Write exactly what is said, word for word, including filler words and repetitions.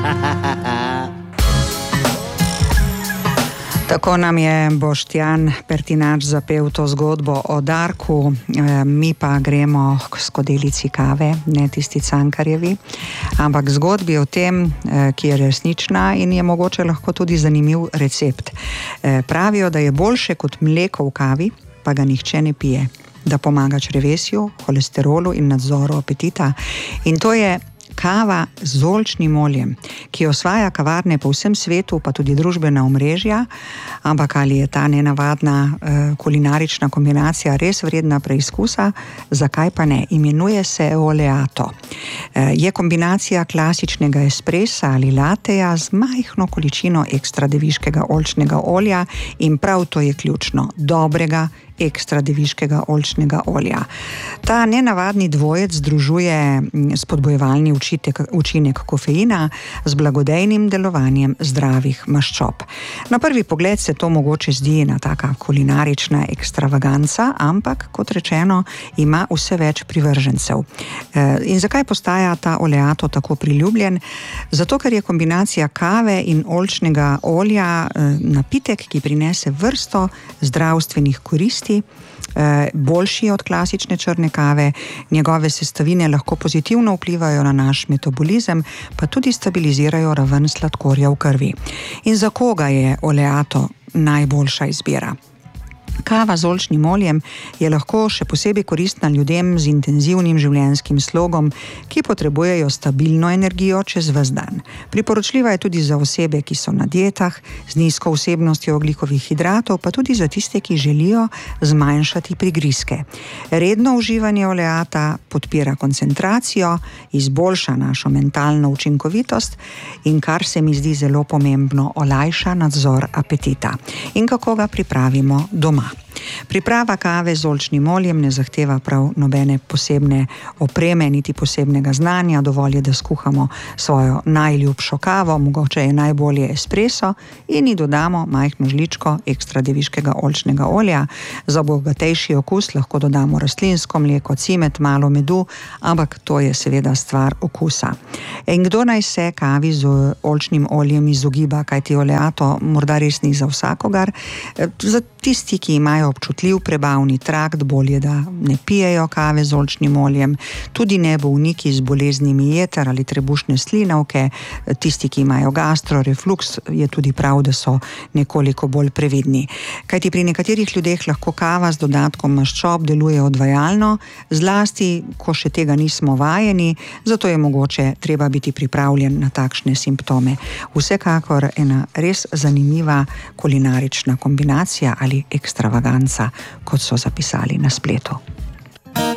Tako nam je Boštjan Pertinač zapel to zgodbo o Darku, e, mi pa gremo k skodelici kave, ne tisti Cankarjevi, ampak zgodbi o tem, e, ki je resnična in je mogoče lahko tudi zanimiv recept. E, pravijo, da je boljše kot mleko v kavi, pa ga nihče ne pije, da pomaga črevesju, holesterolu in nadzoru apetita. In to je kava z oljčnim oljem, ki osvaja kavarne po vsem svetu, pa tudi družbena omrežja, ampak ali je ta nenavadna eh, kulinarična kombinacija res vredna preizkusa, zakaj pa ne? Imenuje se oleato. Eh, je kombinacija klasičnega espresa ali lateja z majhno količino ekstra deviškega oljčnega olja in prav to je ključno, dobrega ekstra deviškega oljčnega olja. Ta nenavadni dvojec združuje spodbojevalni učitek, učinek kofeina z blagodejnim delovanjem zdravih maščob. Na prvi pogled se to mogoče zdi ena taka kulinarična ekstravaganca, ampak, kot rečeno, ima vse več privržencev. In zakaj postaja ta oleato tako priljubljen? Zato, ker je kombinacija kave in oljčnega olja napitek, ki prinese vrsto zdravstvenih koristi, boljši od klasične črne kave, njegove sestavine lahko pozitivno vplivajo na naš metabolizem, pa tudi stabilizirajo raven sladkorja v krvi. In za koga je oleato najboljša izbira? Kava z oljčnim oljem je lahko še posebej koristna ljudem z intenzivnim življenjskim slogom, ki potrebujejo stabilno energijo čez ves dan. Priporočljiva je tudi za osebe, ki so na dietah, z nizko vsebnostjo ogljikovih hidratov, pa tudi za tiste, ki želijo zmanjšati prigrizke. Redno uživanje oleata podpira koncentracijo, izboljša našo mentalno učinkovitost in, kar se mi zdi zelo pomembno, olajša nadzor apetita. In kako ga pripravimo doma? Priprava kave z oljčnim oljem ne zahteva prav nobene posebne opreme, niti posebnega znanja, dovolj je, da skuhamo svojo najljubšo kavo, mogoče je najbolje espresso, in ji dodamo majhno žličko ekstra deviškega oljčnega olja. Za bogatejši okus lahko dodamo rastlinsko mleko, cimet, malo medu, ampak to je seveda stvar okusa. In kdo naj se kavi z oljčnim oljem izogiba, kajti oleato morda res ni za vsakogar. Za tisti, ki imajo občutljiv prebavni trakt, bolje, da ne pijejo kave z oljčnim oljem, tudi ne bolniki z boleznimi jeter ali trebušne slinavke, tisti, ki imajo gastro, refluks, je tudi prav, da so nekoliko bolj previdni. Kajti pri nekaterih ljudeh lahko kava z dodatkom maščob deluje odvajalno, zlasti, ko še tega nismo vajeni, zato je mogoče treba biti pripravljen na takšne simptome. Vsekakor ena res zanimiva kulinarična kombinacija ali ekstravaganca, kot so zapisali na spletu.